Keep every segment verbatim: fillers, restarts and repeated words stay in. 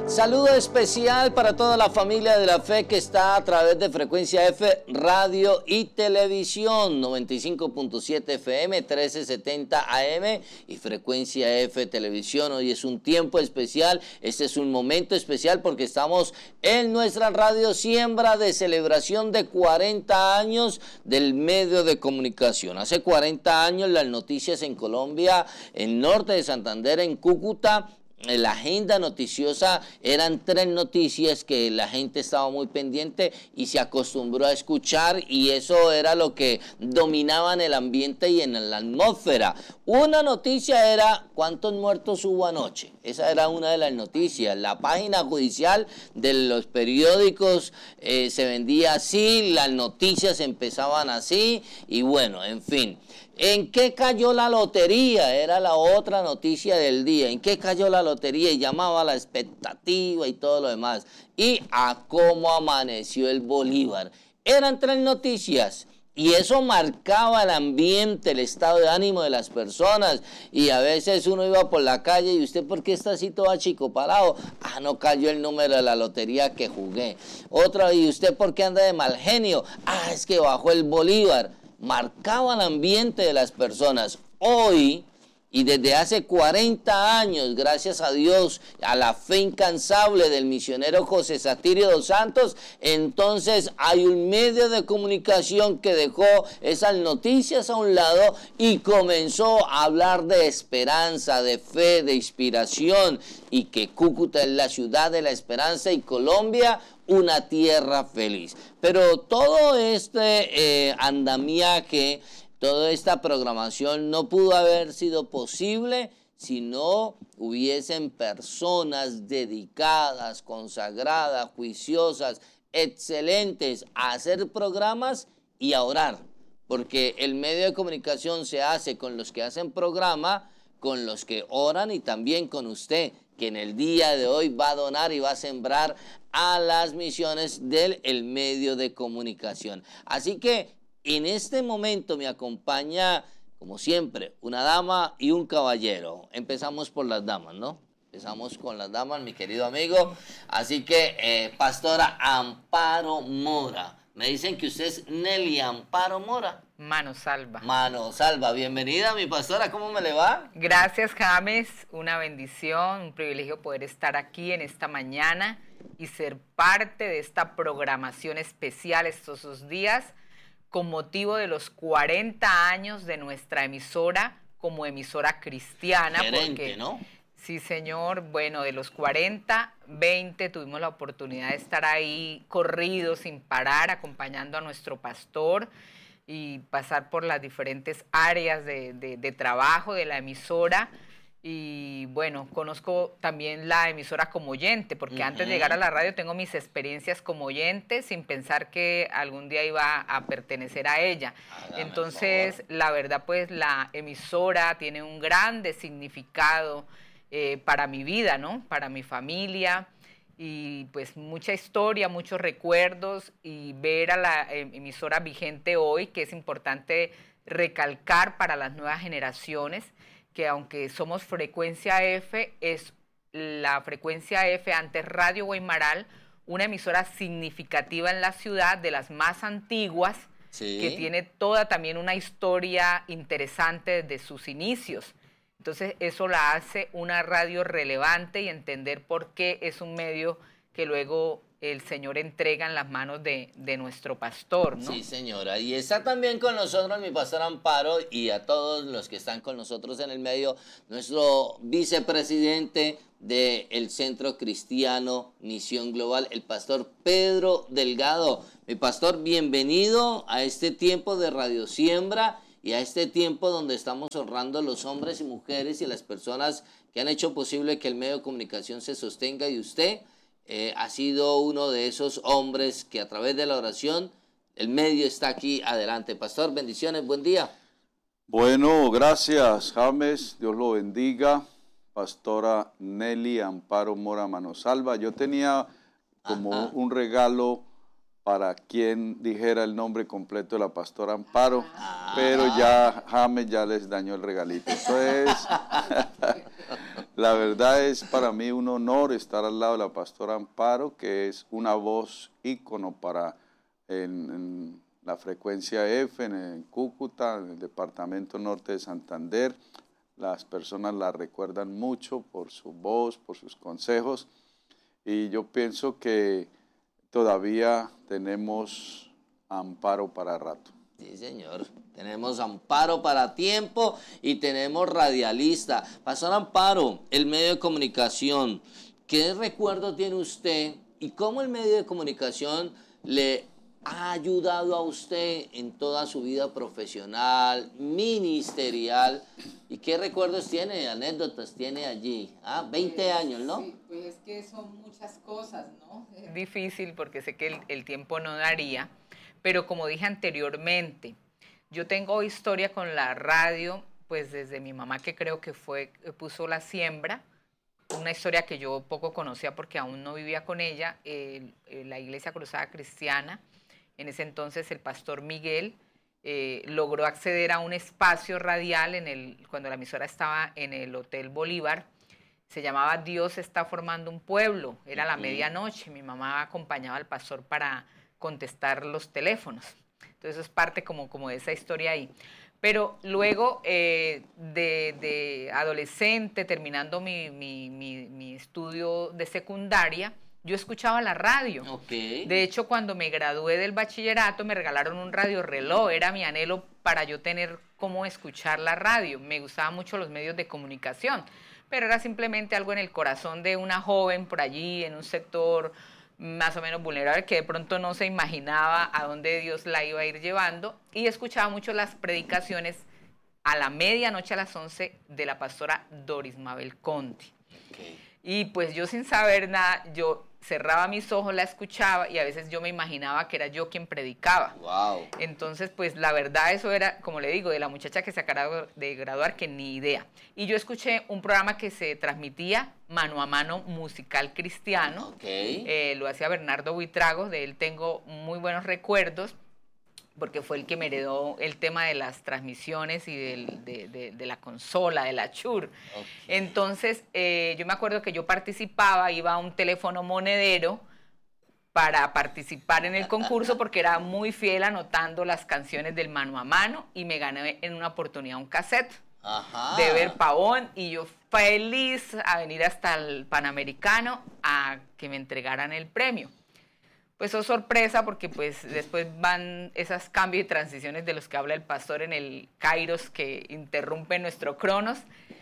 Saludo especial para toda la familia de la fe que está a través de Frecuencia F, radio y televisión, noventa y cinco punto siete F M, trece setenta A M y Frecuencia F Televisión. Hoy es un tiempo especial, este es un momento especial porque estamos en nuestra radio siembra de celebración de cuarenta años del medio de comunicación. Hace cuarenta años las noticias en Colombia, en norte de Santander, en Cúcuta, la agenda noticiosa eran tres noticias que la gente estaba muy pendiente y se acostumbró a escuchar, y eso era lo que dominaba en el ambiente y en la atmósfera. Una noticia era cuántos muertos hubo anoche. Esa era una de las noticias. La página judicial de los periódicos eh, se vendía así, las noticias empezaban así y bueno, en fin. ¿En qué cayó la lotería? Era la otra noticia del día. ¿En qué cayó la lotería? Y llamaba a la expectativa y todo lo demás. Y a cómo amaneció el Bolívar. Eran tres noticias. Y eso marcaba el ambiente, el estado de ánimo de las personas. Y a veces uno iba por la calle y usted, ¿por qué está así todo achicoparado? Ah, no cayó el número de la lotería que jugué. Otra, ¿y usted por qué anda de mal genio? Ah, es que bajó el Bolívar. Marcaba el ambiente de las personas. Hoy, y desde hace cuarenta años, gracias a Dios, a la fe incansable del misionero José Satirio dos Santos, entonces hay un medio de comunicación que dejó esas noticias a un lado y comenzó a hablar de esperanza, de fe, de inspiración, y que Cúcuta es la ciudad de la esperanza y Colombia una tierra feliz. Pero todo este eh, andamiaje, toda esta programación no pudo haber sido posible si no hubiesen personas dedicadas, consagradas, juiciosas, excelentes a hacer programas y a orar. Porque el medio de comunicación se hace con los que hacen programa, con los que oran y también con usted, que en el día de hoy va a donar y va a sembrar a las misiones del el medio de comunicación. Así que en este momento me acompaña, como siempre, una dama y un caballero. Empezamos por las damas, ¿no? Empezamos con las damas, mi querido amigo. Así que, eh, Pastora Amparo Mora. Me dicen que usted es Nelly Amparo Mora. Mano Salva. Mano Salva, bienvenida mi pastora, ¿cómo me le va? Gracias, James, una bendición, un privilegio poder estar aquí en esta mañana y ser parte de esta programación especial estos dos días con motivo de los cuarenta años de nuestra emisora como emisora cristiana. Gerente, porque, ¿no? Sí, señor. Bueno, de los cuarenta, veinte tuvimos la oportunidad de estar ahí corridos sin parar, acompañando a nuestro pastor y pasar por las diferentes áreas de, de, de trabajo de la emisora. Y bueno, conozco también la emisora como oyente, porque uh-huh. antes de llegar a la radio tengo mis experiencias como oyente sin pensar que algún día iba a pertenecer a ella. Hágame Entonces, la verdad, pues la emisora tiene un grande significado eh, para mi vida, ¿no? Para mi familia. Y pues mucha historia, muchos recuerdos, y ver a la emisora vigente hoy, que es importante recalcar para las nuevas generaciones, que aunque somos Frecuencia F, es la Frecuencia F, antes Radio Guaymaral, una emisora significativa en la ciudad, de las más antiguas, sí, que tiene toda también una historia interesante desde sus inicios. Entonces eso la hace una radio relevante y entender por qué es un medio que luego el Señor entrega en las manos de, de nuestro pastor, ¿no? Sí, señora. Y está también con nosotros mi pastor Amparo, y a todos los que están con nosotros en el medio, nuestro vicepresidente del Centro Cristiano Misión Global, el pastor Pedro Delgado. Mi pastor, bienvenido a este tiempo de Radio Siembra y a este tiempo donde estamos honrando a los hombres y mujeres y las personas que han hecho posible que el medio de comunicación se sostenga, y usted eh, ha sido uno de esos hombres que a través de la oración el medio está aquí adelante. Pastor, bendiciones, buen día. Bueno, gracias, James, Dios lo bendiga. Pastora Nelly Amparo Mora Mano Salva. Yo tenía como Ajá. un regalo para quien dijera el nombre completo de la pastora Amparo, ah. pero ya James ya les dañó el regalito. Eso es, La verdad es para mí un honor estar al lado de la pastora Amparo, que es una voz ícono para en, en la frecuencia F, en, en Cúcuta, en el departamento norte de Santander. Las personas la recuerdan mucho por su voz, por sus consejos, y yo pienso que todavía tenemos amparo para rato. Sí, señor. Tenemos amparo para tiempo y tenemos radialista. Pastor Amparo, el medio de comunicación, ¿qué recuerdo tiene usted y cómo el medio de comunicación le ha ayudado a usted en toda su vida profesional, ministerial? ¿Y qué recuerdos tiene, anécdotas tiene allí? Ah, veinte años, ¿no? Sí, pues es que son muchas cosas, ¿no? Es difícil porque sé que el, el tiempo no daría, pero como dije anteriormente, yo tengo historia con la radio, pues desde mi mamá, que creo que fue, puso la siembra, una historia que yo poco conocía porque aún no vivía con ella, eh, eh, la Iglesia Cruzada Cristiana. En ese entonces el pastor Miguel eh, logró acceder a un espacio radial en el, cuando la emisora estaba en el Hotel Bolívar. Se llamaba Dios está formando un pueblo. Era la medianoche. Mi mamá acompañaba al pastor para contestar los teléfonos. Entonces eso es parte como, como de esa historia ahí. Pero luego eh, de, de adolescente, terminando mi, mi, mi, mi estudio de secundaria, yo escuchaba la radio. Okay. De hecho, cuando me gradué del bachillerato, me regalaron un radio reloj. Era mi anhelo para yo tener cómo escuchar la radio. Me gustaban mucho los medios de comunicación, pero era simplemente algo en el corazón de una joven por allí, en un sector más o menos vulnerable, que de pronto no se imaginaba a dónde Dios la iba a ir llevando. Y escuchaba mucho las predicaciones a la medianoche, a las once, de la pastora Doris Mabel Conti. Okay. Y pues yo sin saber nada, yo cerraba mis ojos, la escuchaba y a veces yo me imaginaba que era yo quien predicaba. Wow. Entonces, pues la verdad eso era, como le digo, de la muchacha que se acaba de graduar, que ni idea. Y yo escuché un programa que se transmitía mano a mano, musical cristiano. Okay. Eh, lo hacía Bernardo Buitrago, de él tengo muy buenos recuerdos, porque fue el que me heredó el tema de las transmisiones y del, de, de, de la consola, de la Shure. Okay. Entonces, eh, yo me acuerdo que yo participaba, iba a un teléfono monedero para participar en el concurso, porque era muy fiel anotando las canciones del mano a mano, y me gané en una oportunidad un cassette. Ajá. De ver Pavón, y yo feliz a venir hasta el Panamericano a que me entregaran el premio. Pues oh, sorpresa, porque pues después van esos cambios y transiciones de los que habla el pastor en el Kairos, que interrumpen nuestro Cronos,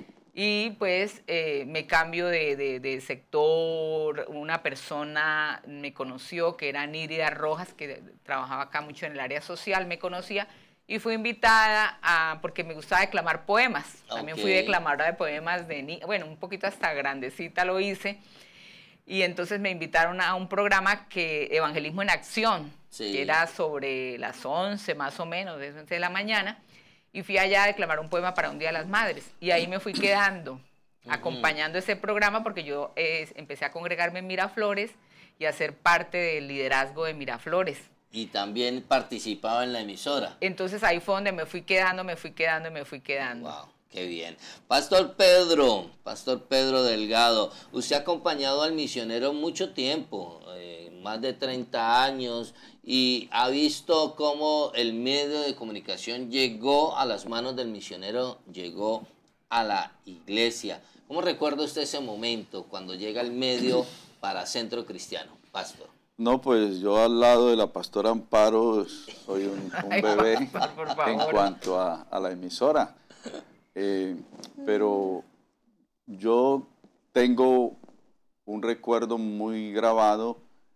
y pues eh, me cambio de, de, de sector. Una persona me conoció, que era Nírida Rojas, que trabajaba acá mucho en el área social, me conocía, y fui invitada a, porque me gustaba declamar poemas. Okay. También fui declamadora de poemas de ni, bueno, un poquito hasta grandecita lo hice. Y entonces me invitaron a un programa que Evangelismo en Acción, sí, que era sobre las once más o menos, de once de la mañana, y fui allá a declamar un poema para un Día de las Madres. Y ahí me fui quedando, uh-huh, acompañando ese programa, porque yo eh, empecé a congregarme en Miraflores y a ser parte del liderazgo de Miraflores. Y también participaba en la emisora. Entonces ahí fue donde me fui quedando, me fui quedando y me fui quedando. Wow. Qué bien. Pastor Pedro, Pastor Pedro Delgado, usted ha acompañado al misionero mucho tiempo, eh, más de treinta años, y ha visto cómo el medio de comunicación llegó a las manos del misionero, llegó a la iglesia. ¿Cómo recuerda usted ese momento cuando llega el medio para Centro Cristiano, Pastor? No, pues yo al lado de la pastora Amparo soy un, un bebé en cuanto a, a la emisora. Eh, pero yo tengo un recuerdo muy grabado,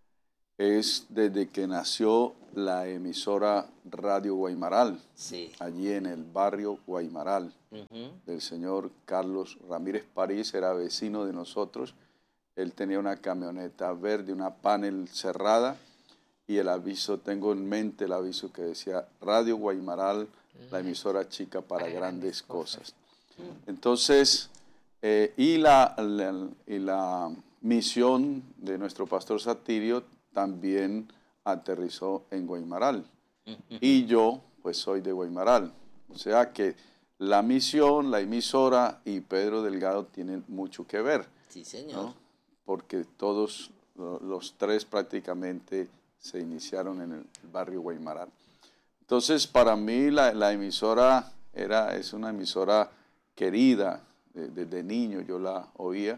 es desde que nació la emisora Radio Guaymaral, sí, allí en el barrio Guaymaral, uh-huh, del señor Carlos Ramírez París, era vecino de nosotros. Él tenía una camioneta verde, una panel cerrada, y el aviso, tengo en mente el aviso que decía Radio Guaymaral, la emisora chica para grandes cosas. Entonces, eh, y, la, la, y la misión de nuestro pastor Satirio también aterrizó en Guaymaral. Y yo, pues soy de Guaymaral. O sea que la misión, la emisora y Pedro Delgado tienen mucho que ver. Sí, señor. ¿No? Porque todos los tres prácticamente se iniciaron en el barrio Guaymaral. Entonces, para mí la, la emisora era, es una emisora querida, desde niño yo la oía,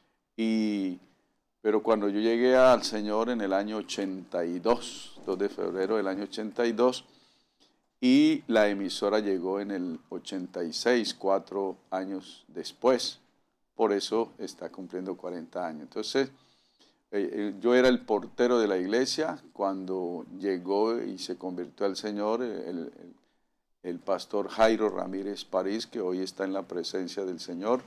y, pero cuando yo llegué al Señor en el año ochenta y dos, dos de febrero del año ochenta y dos, y la emisora llegó en el ochenta y seis, cuatro años después, por eso está cumpliendo cuarenta años. Entonces, eh, yo era el portero de la iglesia cuando llegó y se convirtió al Señor el, el, el pastor Jairo Ramírez París, que hoy está en la presencia del Señor.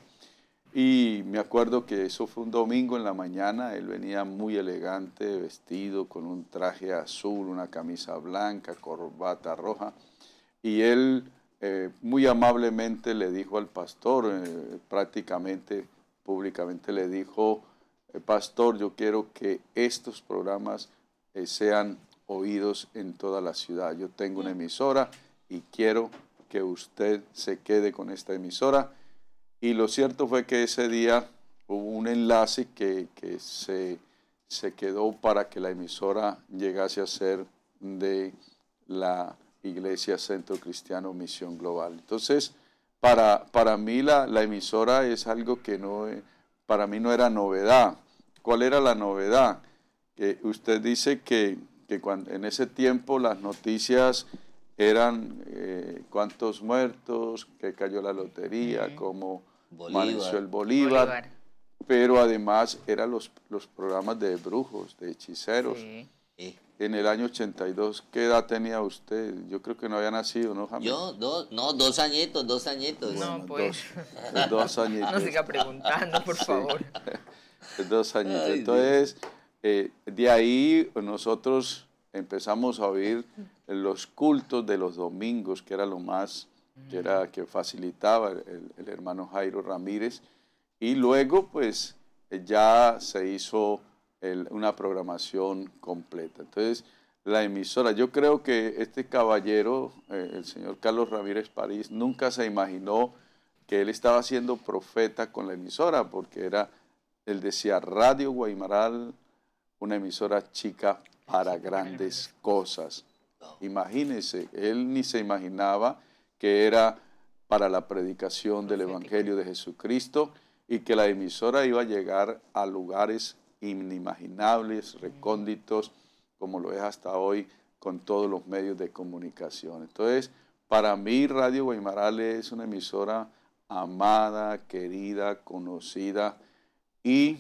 Y me acuerdo que eso fue un domingo en la mañana, él venía muy elegante, vestido con un traje azul, una camisa blanca, corbata roja, y él eh, muy amablemente le dijo al pastor, eh, prácticamente, públicamente le dijo, eh, pastor, yo quiero que estos programas eh, sean oídos en toda la ciudad. Yo tengo una emisora y quiero que usted se quede con esta emisora. Y lo cierto fue que ese día hubo un enlace que, que se, se quedó para que la emisora llegase a ser de la Iglesia Centro Cristiano Misión Global. Entonces, para, para mí la, la emisora es algo que no, para mí no era novedad. ¿Cuál era la novedad? Que usted dice que, que cuando, en ese tiempo las noticias eran eh, cuántos muertos, que cayó la lotería, uh-huh. cómo amaneció el Bolívar, Bolívar, pero además eran los, los programas de brujos, de hechiceros. Sí. En el año ochenta y dos, ¿qué edad tenía usted? Yo creo que no había nacido, ¿no, Jaime? Yo, dos, no, dos añitos, dos añitos. Bueno, no, pues. Dos, dos añitos. No siga preguntando, por sí. favor. Dos añitos. Ay, Entonces, eh, de ahí nosotros empezamos a oír los cultos de los domingos, que era lo más, que era que facilitaba el, el hermano Jairo Ramírez, y luego pues ya se hizo el, una programación completa. Entonces la emisora, yo creo que este caballero, eh, el señor Carlos Ramírez París, nunca se imaginó que él estaba siendo profeta con la emisora, porque era, él decía, Radio Guaymaral, una emisora chica para grandes cosas. Imagínense, él ni se imaginaba que era para la predicación del Evangelio de Jesucristo y que la emisora iba a llegar a lugares inimaginables, recónditos, como lo es hasta hoy con todos los medios de comunicación. Entonces, para mí Radio Guaymaral es una emisora amada, querida, conocida y,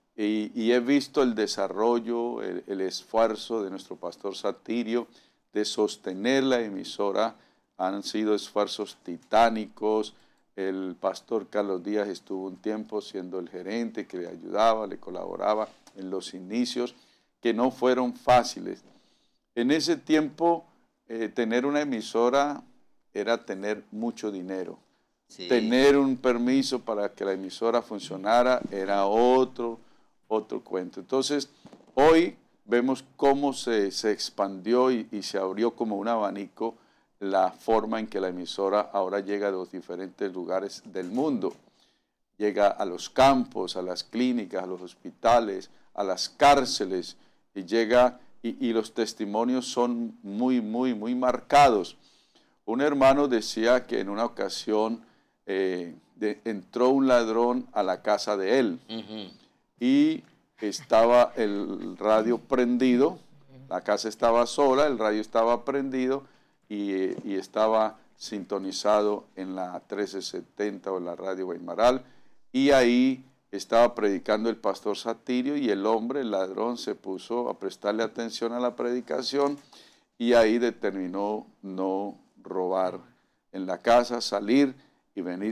y, y he visto el desarrollo, el, el esfuerzo de nuestro pastor Satirio de sostener la emisora. Han sido esfuerzos titánicos. El pastor Carlos Díaz estuvo un tiempo siendo el gerente que le ayudaba, le colaboraba en los inicios, que no fueron fáciles. En ese tiempo, eh, tener una emisora era tener mucho dinero. Sí. Tener un permiso para que la emisora funcionara era otro, otro cuento. Entonces, hoy vemos cómo se, se expandió y, y se abrió como un abanico la forma en que la emisora ahora llega a los diferentes lugares del mundo. Llega a los campos, a las clínicas, a los hospitales, a las cárceles, y llega, y, y los testimonios son muy, muy, muy marcados. Un hermano decía que en una ocasión eh, de, entró un ladrón a la casa de él, uh-huh. y estaba el radio prendido, la casa estaba sola, el radio estaba prendido, Y, y estaba sintonizado en la trece setenta o la Radio Guaymaral, y ahí estaba predicando el pastor Satirio, y el hombre, el ladrón, se puso a prestarle atención a la predicación, y ahí determinó no robar en la casa, salir y venir